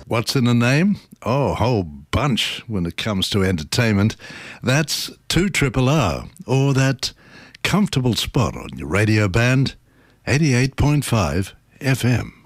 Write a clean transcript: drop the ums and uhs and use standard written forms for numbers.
What's in a name? Oh, a whole bunch when it comes to entertainment. That's 2RRR, or that comfortable spot on your radio band, 88.5 FM.